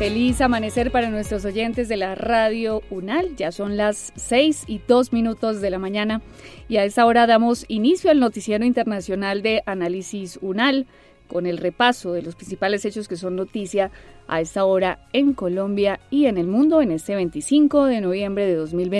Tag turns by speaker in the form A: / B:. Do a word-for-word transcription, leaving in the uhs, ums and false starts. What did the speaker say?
A: Feliz amanecer para nuestros oyentes de la radio UNAL. Ya son las seis y dos minutos de la mañana y a esta hora damos inicio al noticiero internacional de Análisis UNAL con el repaso de los principales hechos que son noticia a esta hora en Colombia y en el mundo en este veinticinco de noviembre de dos mil veinte.